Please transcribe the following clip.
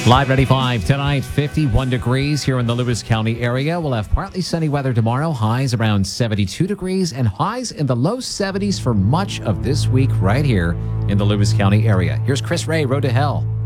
Live 95 tonight, 51 degrees here in the Lewis County area. We'll have partly sunny weather tomorrow, highs around 72 degrees and highs in the low 70s for much of this week right here in the Lewis County area. Here's Chris Ray, Road to Hell.